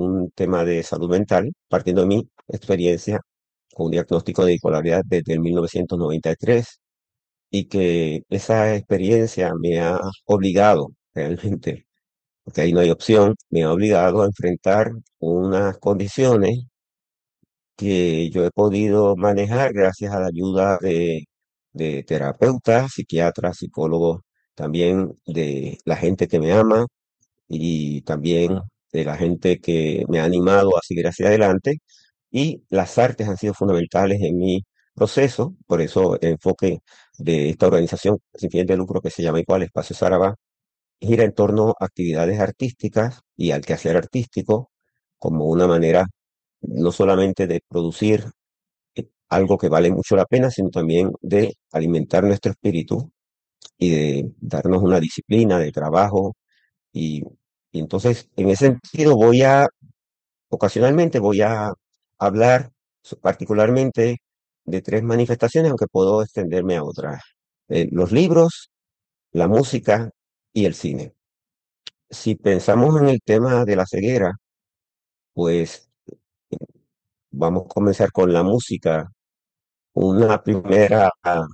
un tema de salud mental, partiendo de mi experiencia con un diagnóstico de bipolaridad desde el 1993 y que esa experiencia me ha obligado realmente, porque ahí no hay opción, me ha obligado a enfrentar unas condiciones que yo he podido manejar gracias a la ayuda de terapeutas, psiquiatras, psicólogos, también de la gente que me ama y también de la gente que me ha animado a seguir hacia adelante. Y las artes han sido fundamentales en mi proceso, por eso el enfoque de esta organización sin fines de lucro que se llama igual Espacio Sarabá gira en torno a actividades artísticas y al quehacer artístico como una manera no solamente de producir algo que vale mucho la pena, sino también de alimentar nuestro espíritu y de darnos una disciplina de trabajo. Y, y entonces, en ese sentido, ocasionalmente voy a hablar particularmente de tres manifestaciones, aunque puedo extenderme a otras. Los libros, la música y el cine. Si pensamos en el tema de la ceguera, pues vamos a comenzar con la música. Una primera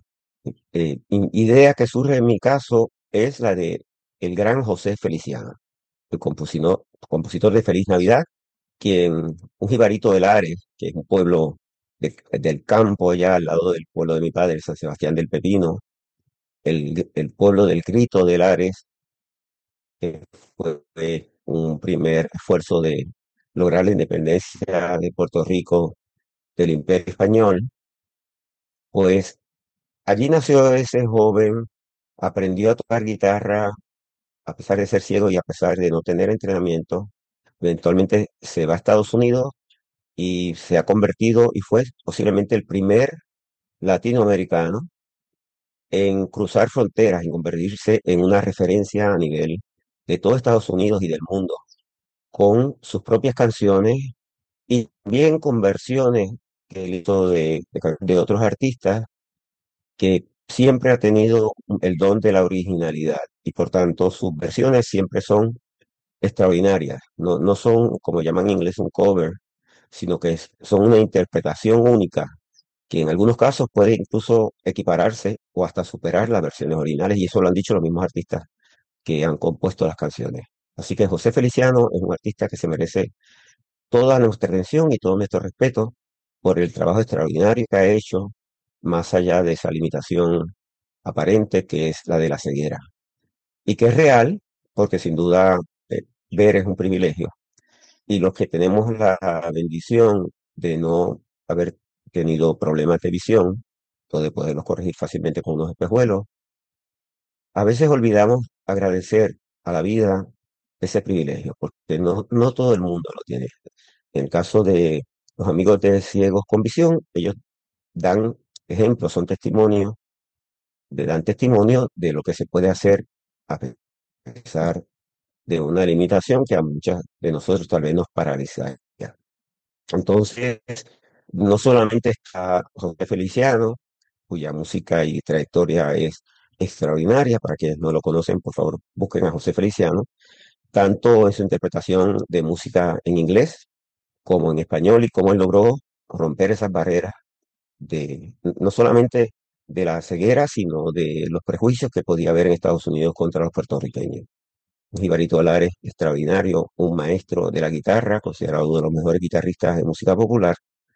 idea que surge en mi caso es la de el gran José Feliciano, el compositor de Feliz Navidad, un jibarito de Lares, que es un pueblo del campo allá al lado del pueblo de mi padre, San Sebastián del Pepino, el pueblo del Grito de Lares, que fue un primer esfuerzo de lograr la independencia de Puerto Rico del Imperio Español, pues allí nació ese joven, aprendió a tocar guitarra a pesar de ser ciego y a pesar de no tener entrenamiento. Eventualmente se va a Estados Unidos y se ha convertido y fue posiblemente el primer latinoamericano en cruzar fronteras, en convertirse en una referencia a nivel de todo Estados Unidos y del mundo, con sus propias canciones y bien con versiones que él hizo de otros artistas que siempre ha tenido el don de la originalidad y por tanto sus versiones siempre son extraordinarias. No, no son, como llaman en inglés, un cover, sino que son una interpretación única, que en algunos casos puede incluso equipararse o hasta superar las versiones originales, y eso lo han dicho los mismos artistas que han compuesto las canciones. Así que José Feliciano es un artista que se merece toda nuestra atención y todo nuestro respeto por el trabajo extraordinario que ha hecho, más allá de esa limitación aparente que es la de la ceguera, y que es real, porque sin duda ver es un privilegio. Y los que tenemos la bendición de no haber tenido problemas de visión, o de poderlos corregir fácilmente con unos espejuelos, a veces olvidamos agradecer a la vida ese privilegio, porque no todo el mundo lo tiene. En el caso de los amigos de ciegos con visión, ellos dan ejemplos, son testimonios, dan testimonio de lo que se puede hacer a pesar de una limitación que a muchas de nosotros tal vez nos paraliza. Entonces, no solamente está José Feliciano, cuya música y trayectoria es extraordinaria, para quienes no lo conocen, por favor, busquen a José Feliciano, tanto en su interpretación de música en inglés como en español y cómo él logró romper esas barreras no solamente de la ceguera, sino de los prejuicios que podía haber en Estados Unidos contra los puertorriqueños. Un Jibarito Alares extraordinario, un maestro de la guitarra, considerado uno de los mejores guitarristas de música popular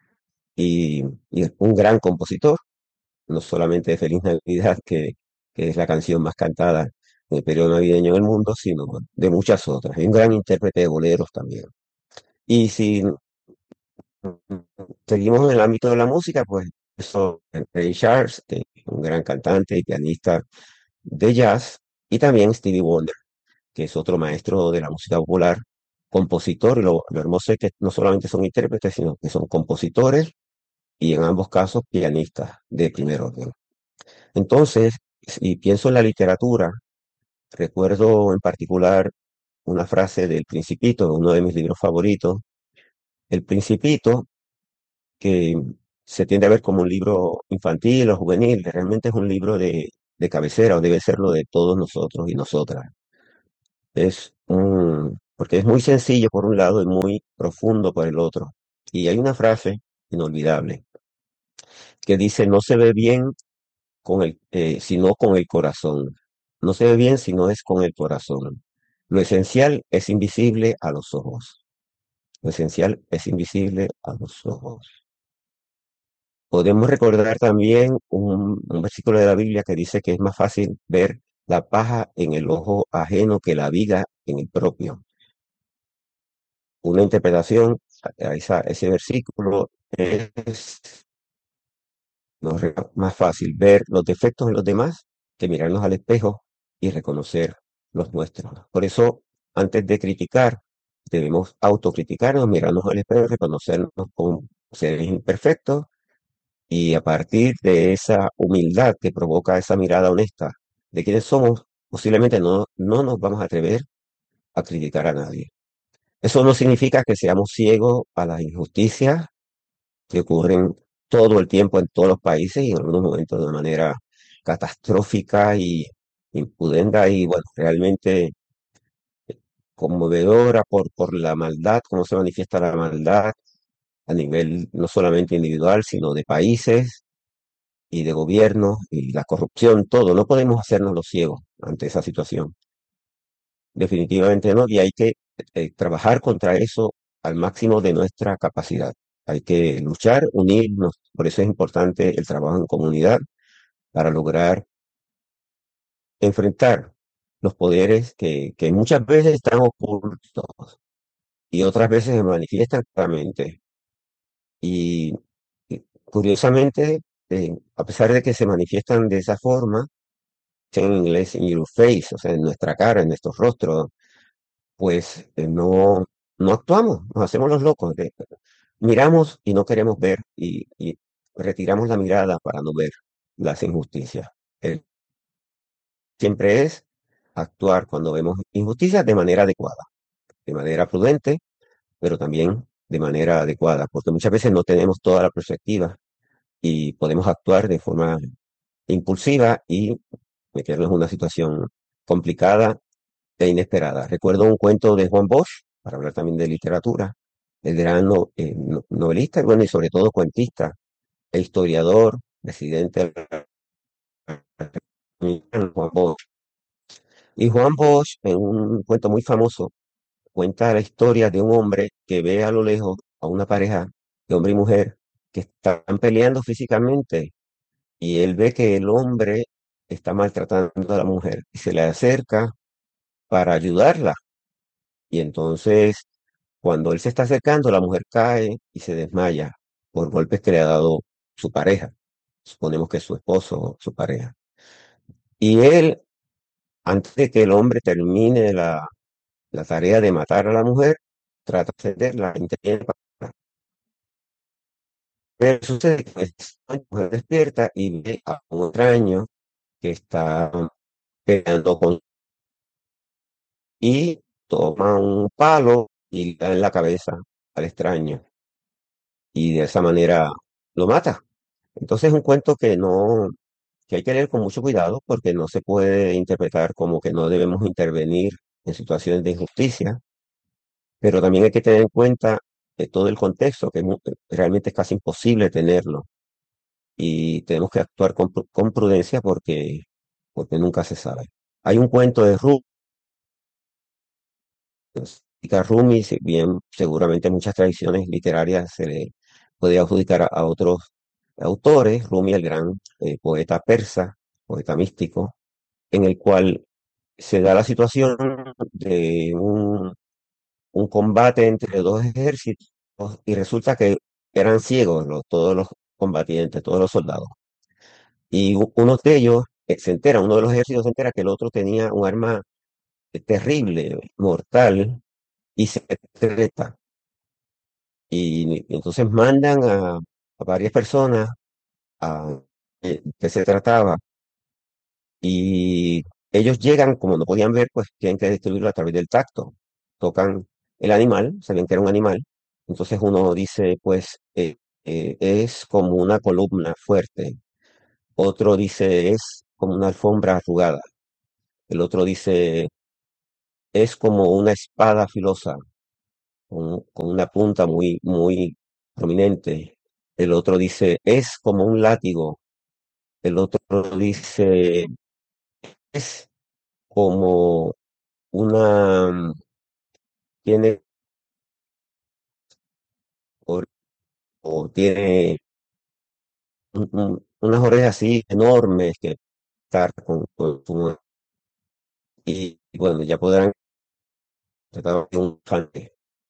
y un gran compositor, no solamente de Feliz Navidad, que es la canción más cantada en el periodo navideño en el mundo, sino de muchas otras. Y un gran intérprete de boleros también. Y si seguimos en el ámbito de la música, pues eso, Ray Charles, que es un gran cantante y pianista de jazz, y también Stevie Wonder, que es otro maestro de la música popular, compositor, y lo hermoso es que no solamente son intérpretes, sino que son compositores y en ambos casos pianistas de primer orden. Entonces, si pienso en la literatura, recuerdo en particular una frase del Principito, uno de mis libros favoritos. El Principito, que se tiende a ver como un libro infantil o juvenil, realmente es un libro de cabecera, o debe serlo de todos nosotros y nosotras. Es porque es muy sencillo por un lado y muy profundo por el otro. Y hay una frase inolvidable que dice, no se ve bien sino con el corazón. No se ve bien si no es con el corazón. Lo esencial es invisible a los ojos. Lo esencial es invisible a los ojos. Podemos recordar también un versículo de la Biblia que dice que es más fácil ver la paja en el ojo ajeno que la viga en el propio. Una interpretación a ese versículo es más fácil ver los defectos en los demás que mirarnos al espejo y reconocer los nuestros. Por eso, antes de criticar, debemos autocriticarnos, mirarnos al espejo, reconocernos como seres imperfectos y a partir de esa humildad que provoca esa mirada honesta de quiénes somos, posiblemente no nos vamos a atrever a criticar a nadie. Eso no significa que seamos ciegos a las injusticias que ocurren todo el tiempo en todos los países y en algunos momentos de una manera catastrófica y impudenda y bueno, realmente conmovedora por la maldad, cómo se manifiesta la maldad a nivel no solamente individual, sino de países y de gobiernos y la corrupción, todo. No podemos hacernos los ciegos ante esa situación. Definitivamente no, y hay que trabajar contra eso al máximo de nuestra capacidad. Hay que luchar, unirnos, por eso es importante el trabajo en comunidad para lograr enfrentar los poderes que muchas veces están ocultos y otras veces se manifiestan claramente. Y, y curiosamente, a pesar de que se manifiestan de esa forma, en inglés in your face, o sea, en nuestra cara, en nuestros rostros, pues no actuamos, nos hacemos los locos. Miramos y no queremos ver y retiramos la mirada para no ver las injusticias. El- Siempre es actuar cuando vemos injusticias de manera adecuada, de manera prudente, pero también de manera adecuada, porque muchas veces no tenemos toda la perspectiva y podemos actuar de forma impulsiva y meternos en una situación complicada e inesperada. Recuerdo un cuento de Juan Bosch, para hablar también de literatura, el gran novelista, y bueno, y sobre todo cuentista e historiador, presidente de la República, Juan Bosch. Y Juan Bosch, en un cuento muy famoso, cuenta la historia de un hombre que ve a lo lejos a una pareja de hombre y mujer que están peleando físicamente y él ve que el hombre está maltratando a la mujer y se le acerca para ayudarla. Y entonces, cuando él se está acercando, la mujer cae y se desmaya por golpes que le ha dado su pareja. Suponemos que es su esposo o su pareja. Y él, antes de que el hombre termine la tarea de matar a la mujer, trata de defenderla, interviene pero sucede que la mujer despierta y ve a un extraño que está peleando con y toma un palo y le da en la cabeza al extraño y de esa manera lo mata. Entonces es un cuento que hay que leer con mucho cuidado porque no se puede interpretar como que no debemos intervenir en situaciones de injusticia, pero también hay que tener en cuenta todo el contexto, realmente es casi imposible tenerlo y tenemos que actuar con prudencia porque nunca se sabe. Hay un cuento de Rumi, Rumi, si bien seguramente muchas tradiciones literarias se le puede adjudicar a otros autores, Rumi el gran poeta persa, poeta místico, en el cual se da la situación de un combate entre dos ejércitos y resulta que eran ciegos todos los combatientes, todos los soldados. Y uno de ellos se entera, uno de los ejércitos se entera que el otro tenía un arma terrible, mortal, y se secreta. Y entonces mandan a varias personas a que se trataba y ellos llegan, como no podían ver, pues tienen que destruirlo a través del tacto. Tocan el animal, sabían que era un animal, entonces uno dice, pues es como una columna fuerte. Otro dice, es como una alfombra arrugada. El otro dice, es como una espada filosa, con una punta muy, muy prominente. El otro dice, es como un látigo. El otro dice, es como una, tiene, o, o tiene unas orejas así enormes que estar y bueno, ya podrán tratar de un infante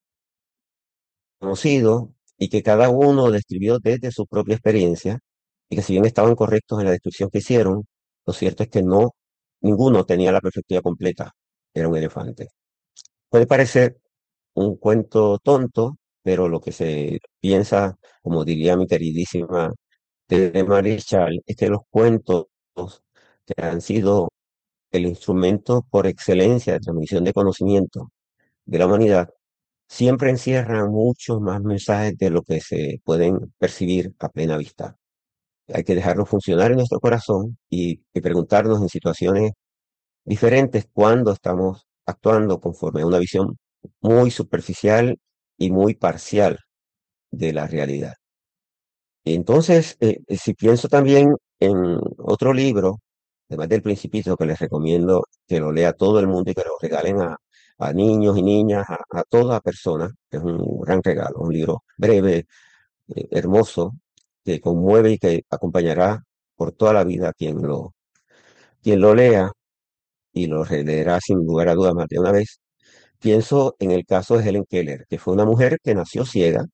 conocido y que cada uno describió desde su propia experiencia y que si bien estaban correctos en la descripción que hicieron, lo cierto es que no, ninguno tenía la perspectiva completa, era un elefante. Puede parecer un cuento tonto, pero lo que se piensa, como diría mi queridísima de Marichal, es que los cuentos que han sido el instrumento por excelencia de transmisión de conocimiento de la humanidad siempre encierran muchos más mensajes de lo que se pueden percibir a plena vista. Hay que dejarlo funcionar en nuestro corazón y preguntarnos en situaciones diferentes cuando estamos actuando conforme a una visión muy superficial y muy parcial de la realidad. Entonces, si pienso también en otro libro, además del Principito, que les recomiendo que lo lea todo el mundo y que lo regalen a niños y niñas, a toda persona, que es un gran regalo, un libro breve, hermoso, que conmueve y que acompañará por toda la vida a quien lo lea y lo releerá sin lugar a dudas más de una vez. Pienso en el caso de Helen Keller, que fue una mujer que nació ciega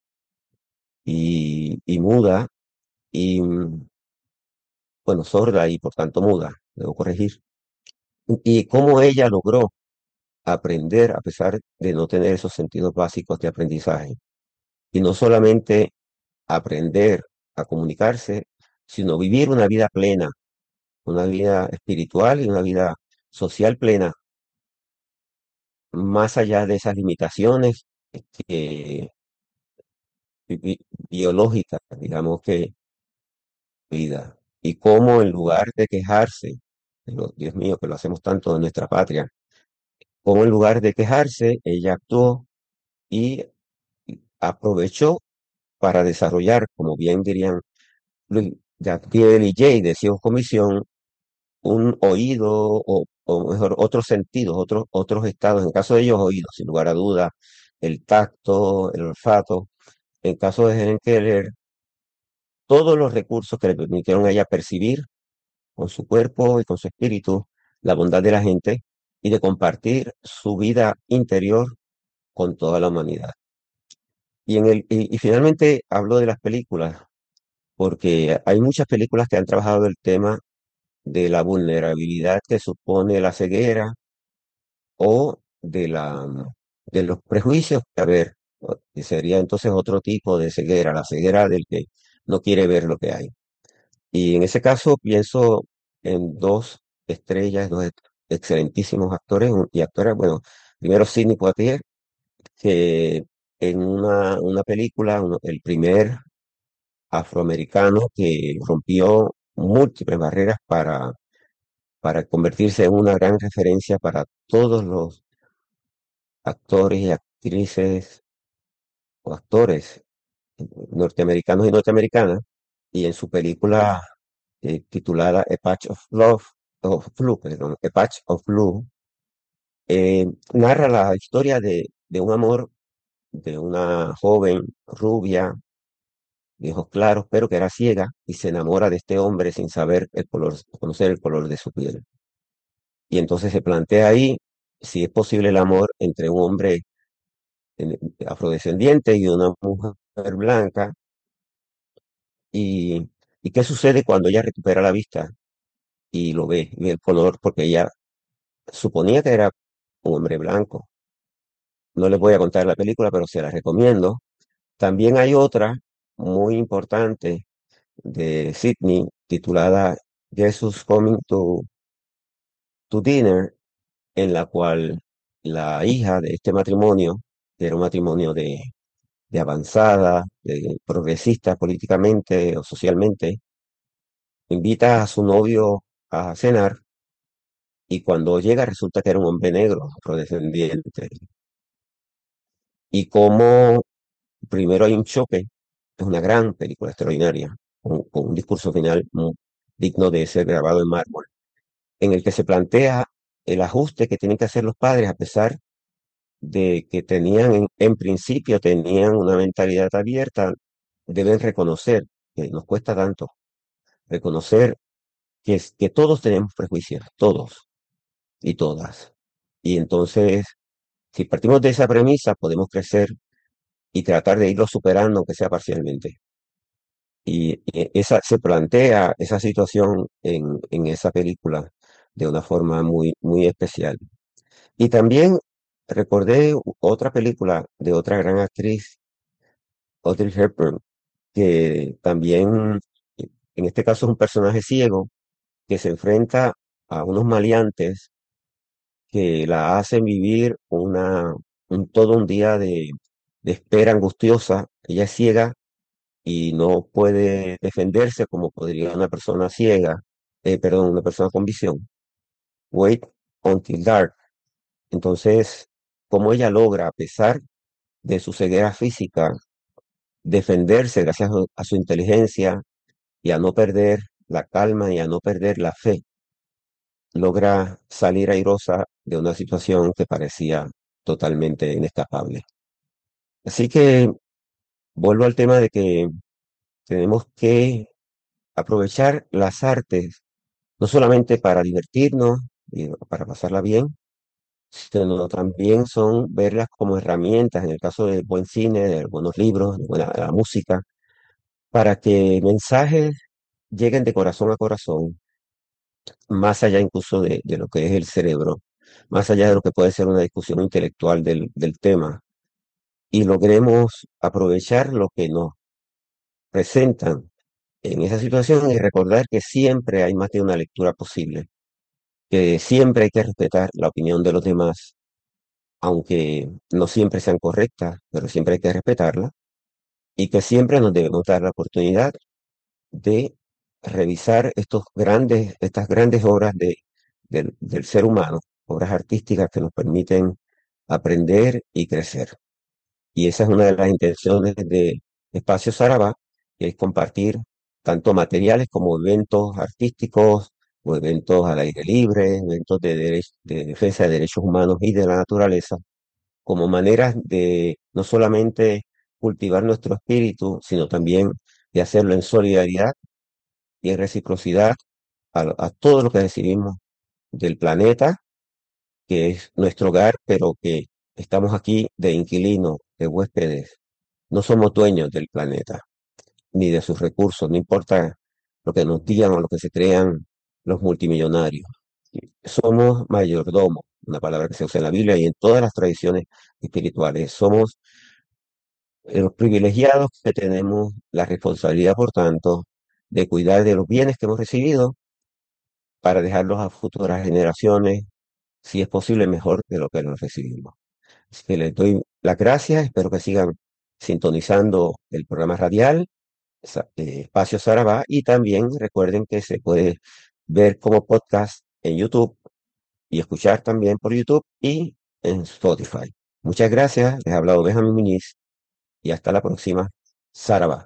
y muda y, bueno, sorda y por tanto muda, debo corregir. Y cómo ella logró aprender a pesar de no tener esos sentidos básicos de aprendizaje. Y no solamente aprender a comunicarse, sino vivir una vida plena, una vida espiritual y una vida social plena, más allá de esas limitaciones que, biológicas, digamos que vida. Y cómo en lugar de quejarse, Dios mío, que lo hacemos tanto en nuestra patria, cómo en lugar de quejarse, ella actuó y aprovechó para desarrollar, como bien dirían Jacquiel y Jay de Ciegos Comisión, un oído o mejor, otros sentidos, otros estados, en caso de ellos oídos, sin lugar a duda, el tacto, el olfato. En caso de Helen Keller, todos los recursos que le permitieron a ella percibir con su cuerpo y con su espíritu la bondad de la gente y de compartir su vida interior con toda la humanidad. Y finalmente hablo de las películas, porque hay muchas películas que han trabajado el tema de la vulnerabilidad que supone la ceguera o de los prejuicios. A ver, que sería entonces otro tipo de ceguera, la ceguera del que no quiere ver lo que hay. Y en ese caso pienso en dos estrellas, excelentísimos actores y actoras. Bueno, primero Sidney Poitier, que en una película, el primer afroamericano que rompió múltiples barreras para convertirse en una gran referencia para todos los actores y actrices o actores norteamericanos y norteamericanas, y en su película titulada A Patch of Love, of Blue, perdón, A Patch of Blue, narra la historia de un amor de una joven rubia, de ojos claros, pero que era ciega y se enamora de este hombre sin saber el color, conocer el color de su piel. Y entonces se plantea ahí si es posible el amor entre un hombre eh, afrodescendiente y una mujer blanca, y, y qué sucede cuando ella recupera la vista y lo ve, y ve el color, porque ella suponía que era un hombre blanco. No les voy a contar la película, pero se la recomiendo. También hay otra muy importante de Sydney titulada Jesus Coming to Dinner, en la cual la hija de este matrimonio, que era un matrimonio de avanzada, de progresista políticamente o socialmente, invita a su novio a cenar y cuando llega resulta que era un hombre negro, afrodescendiente. Y como primero hay un choque, es una gran película extraordinaria, con un discurso final digno de ser grabado en mármol, en el que se plantea el ajuste que tienen que hacer los padres a pesar de que tenían, en principio, tenían una mentalidad abierta, deben reconocer que nos cuesta tanto, reconocer que todos tenemos prejuicios, todos y todas. Y entonces, si partimos de esa premisa, podemos crecer y tratar de irlo superando, aunque sea parcialmente. Y esa, se plantea esa situación en esa película de una forma muy, muy especial. Y también recordé otra película de otra gran actriz, Audrey Hepburn, que también, en este caso, es un personaje ciego que se enfrenta a unos maleantes que la hacen vivir todo un día de espera angustiosa. Ella es ciega y no puede defenderse como podría una persona ciega, perdón, una persona con visión. Wait until dark. Entonces, cómo ella logra, a pesar de su ceguera física, defenderse gracias a su inteligencia y a no perder la calma y a no perder la fe, logra salir airosa de una situación que parecía totalmente inescapable. Así que vuelvo al tema de que tenemos que aprovechar las artes, no solamente para divertirnos y para pasarla bien, sino también son verlas como herramientas, en el caso del buen cine, de buenos libros, de buena la música, para que mensajes lleguen de corazón a corazón, más allá incluso de lo que es el cerebro, más allá de lo que puede ser una discusión intelectual del tema, y logremos aprovechar lo que nos presentan en esa situación y recordar que siempre hay más de una lectura posible, que siempre hay que respetar la opinión de los demás, aunque no siempre sean correctas, pero siempre hay que respetarla, y que siempre nos debemos dar la oportunidad de revisar estas grandes obras del ser humano, obras artísticas que nos permiten aprender y crecer. Y esa es una de las intenciones de Espacio Sarabá, que es compartir tanto materiales como eventos artísticos o eventos al aire libre, eventos de defensa de derechos humanos y de la naturaleza, como maneras de no solamente cultivar nuestro espíritu, sino también de hacerlo en solidaridad y en reciprocidad a todo lo que recibimos del planeta, que es nuestro hogar, pero que estamos aquí de inquilinos, de huéspedes. No somos dueños del planeta, ni de sus recursos, no importa lo que nos digan o lo que se crean los multimillonarios. Somos mayordomos, una palabra que se usa en la Biblia y en todas las tradiciones espirituales. Somos los privilegiados que tenemos la responsabilidad, por tanto, de cuidar de los bienes que hemos recibido para dejarlos a futuras generaciones, si es posible, mejor de lo que los recibimos. Así que les doy las gracias, espero que sigan sintonizando el programa radial Espacio Sarabá, y también recuerden que se puede ver como podcast en YouTube y escuchar también por YouTube y en Spotify. Muchas gracias, les ha hablado Benjamín Muñiz y hasta la próxima. Sarabá.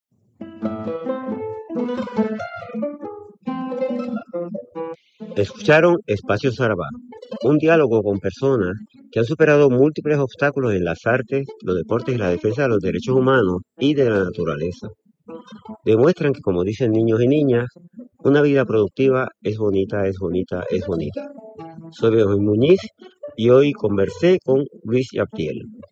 Escucharon Espacio Sarabá, un diálogo con personas que han superado múltiples obstáculos en las artes, los deportes y la defensa de los derechos humanos y de la naturaleza. Demuestran que, como dicen niños y niñas, una vida productiva es bonita, es bonita, es bonita. Soy Benjamín Muñiz y hoy conversé con Luis Yaptiel.